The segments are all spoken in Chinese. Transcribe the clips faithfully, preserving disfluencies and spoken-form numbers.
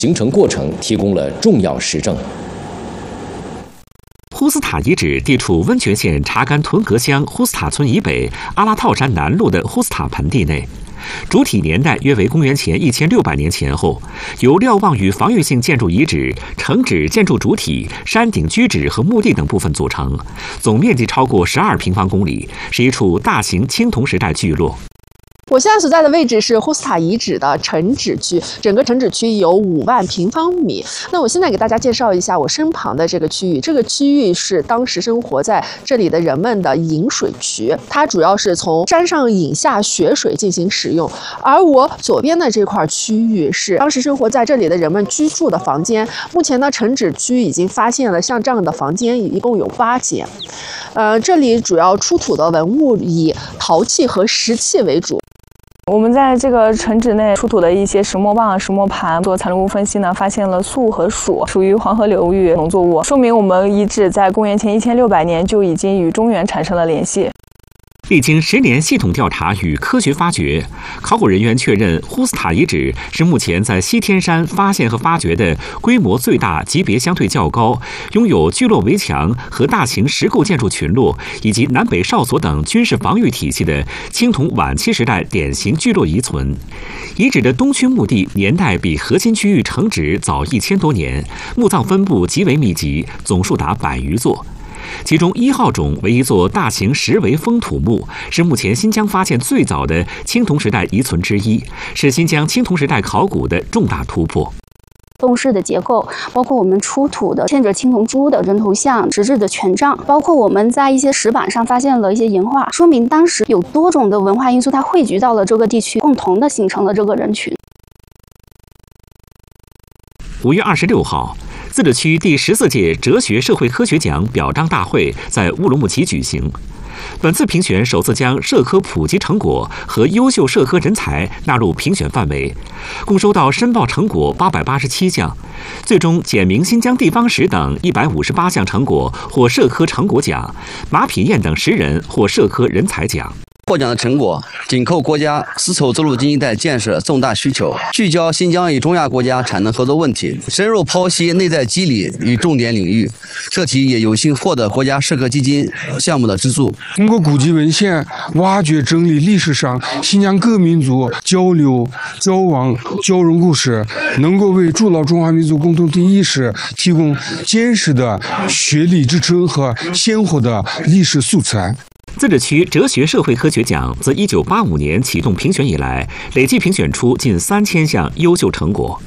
形成过程提供了重要实证。 呼斯塔遗址地处温泉县查干屯河乡呼斯塔村以北阿拉套山南麓的呼斯塔盆地内，主体年代约为公元前一千六百年前后，由瞭望与防御性建筑遗址、城址建筑主体、山顶居址和墓地等部分组成，总面积超过十二平方公里，是一处大型青铜时代聚落。 我现在所在的位置是呼斯塔遗址的城址区，整个城址区有五万平方米。那我现在给大家介绍一下我身旁的这个区域，这个区域是当时生活在这里的人们的引水渠，它主要是从山上引下雪水进行使用。而我左边的这块区域是当时生活在这里的人们居住的房间。目前呢，城址区已经发现了像这样的房间，一共有八间。呃，这里主要出土的文物以陶器和石器为主。 我们在这个城址内出土的一些石磨棒、石磨盘做残留物分析呢，发现了粟和黍，属于黄河流域农作物，说明我们遗址在公元前一千六百年就已经与中原产生了联系。 历经十年系统调查与科学发掘，考古人员确认呼斯塔遗址是目前在西天山发现和发掘的规模最大、级别相对较高、拥有聚落围墙和大型石构建筑群落以及南北哨所等军事防御体系的青铜晚期时代典型聚落遗存。遗址的东区墓地年代比核心区域城址早一千多年，墓葬分布极为密集，总数达百余座。其中一号冢为一座大型石围封土墓，是目前新疆发现最早的青铜时代遗存之一，是新疆青铜时代考古的重大突破。 洞室的结构，包括我们出土的嵌着青铜珠的人头像、石质的权杖，包括我们在一些石板上发现了一些岩画，说明当时有多种的文化因素，它汇聚到了这个地区，共同的形成了这个人群。 五月二十六号。自治区第十四届哲学社会科学奖表彰大会在乌鲁木齐举行。本次评选首次将社科普及成果和优秀社科人才纳入评选范围，共收到申报成果八百八十七项，最终简明新疆地方史等一百五十八项成果获社科成果奖，马品燕等十人获社科人才奖。 获奖的成果紧扣国家丝绸之路经济带建设重大需求，聚焦新疆与中亚国家产能合作问题，深入剖析内在机理与重点领域。这题也有幸获得国家社科基金项目的资助。 通过古籍文献挖掘整理历史上新疆各民族交流、交往、交融故事，能够为筑牢中华民族共同体意识提供坚实的学理支撑和鲜活的历史素材。 自治区哲学社会科学奖自一九八五年启动评选以来，累计评选出近三千项优秀成果。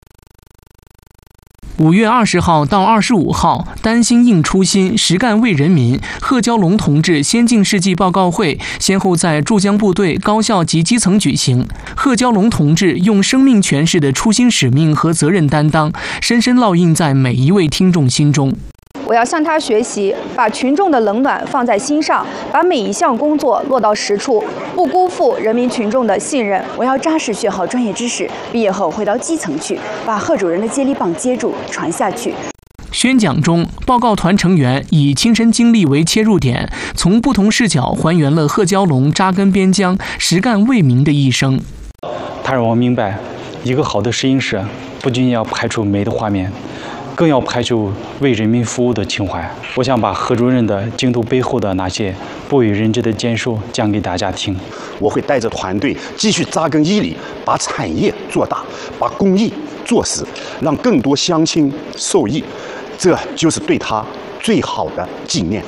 五月二十号到二十五号，丹心应初心，实干为人民贺娇龙同志先进事迹报告会先后在驻疆部队、高校及基层举行。贺娇龙同志用生命诠释的初心使命和责任担当，深深烙印在每一位听众心中。 我要向他学习，把群众的冷暖放在心上，把每一项工作落到实处，不辜负人民群众的信任。我要扎实学好专业知识，毕业后回到基层去，把贺主任的接力棒接住，传下去。 宣讲中，报告团成员以亲身经历为切入点，从不同视角还原了贺娇龙扎根边疆、实干为民的一生。 他让我明白，一个好的摄影师不仅要拍出美的画面，更要拍出为人民服务的情怀。我想把贺主任的镜头背后的那些不为人知的坚守讲给大家听。 我会带着团队继续扎根伊犁，把产业做大，把公益做实，让更多乡亲受益。这就是对他最好的纪念。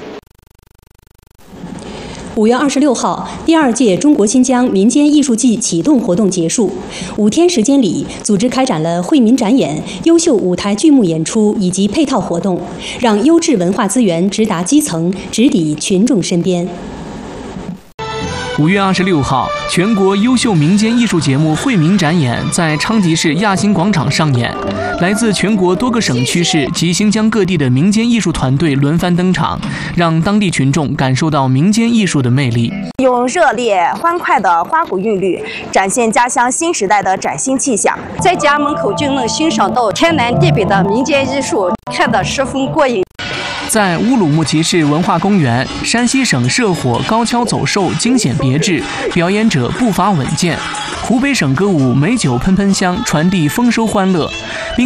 五月二十六号，第二届中国新疆民间艺术季启动活动结束。五天时间里，组织开展了惠民展演、优秀舞台剧目演出以及配套活动，让优质文化资源直达基层，直抵群众身边。 五月二十六号，全国优秀民间艺术节目惠民展演在昌吉市亚新广场上演，来自全国多个省区市及新疆各地的民间艺术团队轮番登场，让当地群众感受到民间艺术的魅力。 用热烈欢快的花鼓韵律，展现家乡新时代的崭新气象， 在家门口就能欣赏到天南地北的民间艺术，看得十分过瘾。 在乌鲁木齐市文化公园，山西省社火高跷走兽惊险别致，表演者步伐稳健；湖北省歌舞美酒喷喷香，传递丰收欢乐。